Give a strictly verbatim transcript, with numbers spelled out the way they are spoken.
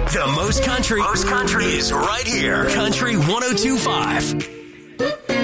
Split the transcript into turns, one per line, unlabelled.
The most country, most country is right here. Country one oh two point five.